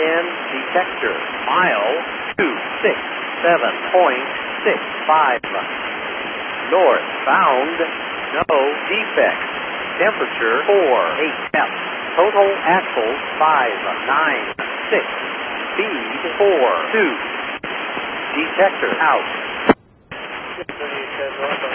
detector. Mile 267.65. Northbound, no defects. Temperature 4 AF. Total axles 596. Speed 42. Detector out.